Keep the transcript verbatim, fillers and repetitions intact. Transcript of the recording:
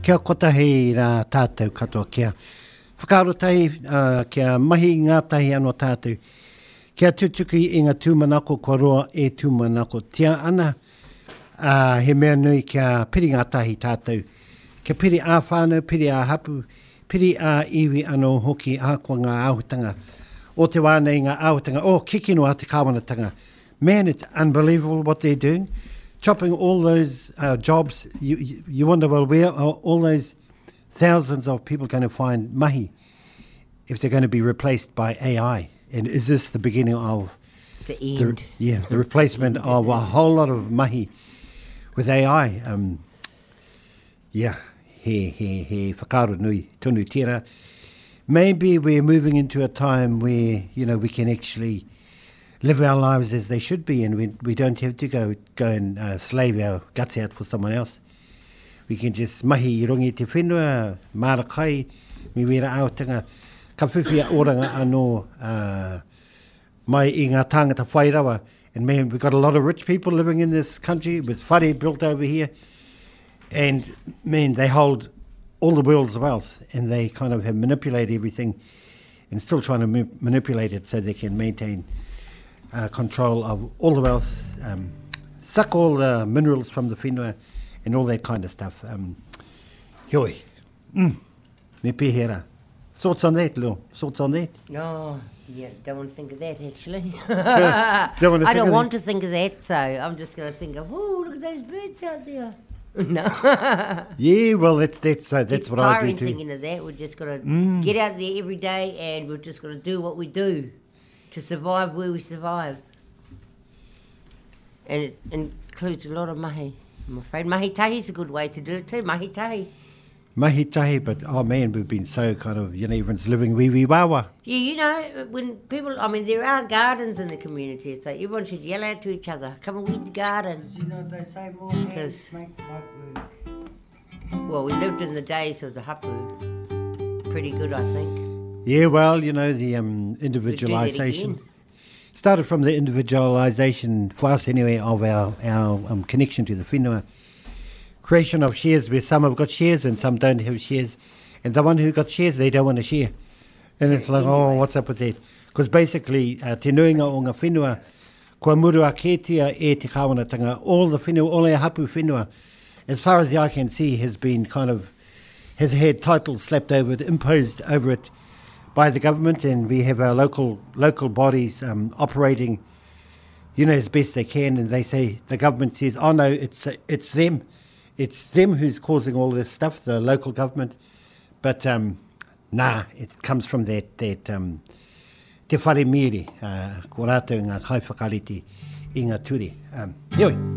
Kia kotahi rā tātou katoa kia. Whakarotahi uh, kia mahi ngātahi anō tātou. Kia tutuki i ngā tūmanako kua roa e tūmanako. Tia ana uh, he mea nui kia piri ngātahi tātou. Kia piri ā whānau, piri ā hapu, piri ā iwi anō hoki ā kua ngā āhutanga. O te wānei ngā āhutanga, o kikino a te kāwanatanga. Man, it's unbelievable what they're doing. Chopping all those uh, jobs, you, you, you wonder, well, where are all those thousands of people going to find mahi if they're going to be replaced by A I? And is this the beginning of the end? The, yeah, the replacement of a whole lot of mahi with A I. Um, yeah, he he he whakaaro nui tonu tira. Maybe we're moving into a time where, you know, we can actually live our lives as they should be, and we we don't have to go go and uh, slave our guts out for someone else. We can just mahi i rongi te whenua, marakai, mi wera aotanga, ka whiwhia oranga anō uh, mai i ngā tāngata whairawa. And man, we've got a lot of rich people living in this country with whare built over here, and man, they hold all the world's wealth, and they kind of have manipulated everything and still trying to ma- manipulate it so they can maintain Uh, control of all the wealth, um, suck all the minerals from the whenua and all that kind of stuff. Um, Hioi. Mm. Me pehera. Thoughts on that, Lil? Thoughts on that? No, yeah, don't want to think of that, actually. don't want to I think don't of want that? to think of that, so I'm just going to think of, oh, look at those birds out there. No. Yeah, well, that's, that's, uh, that's it's what I do tiring too. thinking of that. We're just going to Mm. get out there every day and we're just going to do what we do to survive where we survive. And it includes a lot of mahi, I'm afraid. Mahi tahi is a good way to do it too, mahi tahi. Mahi tahi, but oh man, we've been so kind of, you know, everyone's living wee wee wawa. Yeah, you know, when people, I mean, there are gardens in the community, so everyone should yell out to each other, come and weed the garden. You know, they say more hands Because- make light work. Well, we lived in the days of the hapu. Pretty good, I think. Yeah, well, you know, the um, We'd do that individualisation. again. Started from the individualisation, for us anyway, of our, our um, connection to the whenua. Creation of shares where some have got shares and some don't have shares. And the one who got shares, they don't want to share. And it's like, oh, what's up with that? Because basically, uh, te nuinga o ngā whenua, kua murua kētia e te kāwanatanga, all the whenua, all our hapu whenua, as far as the eye can see, has been kind of, has had titles slapped over it, imposed over it by the government, and we have our local local bodies um, operating, you know, as best they can, and they say, the government says, oh no, it's it's them. It's them who's causing all this stuff, the local government. But um, nah, it comes from that, that um, te whare miri, uh, ko rātou ngā kaiwhakarite i ngā ture. Um, Heoi.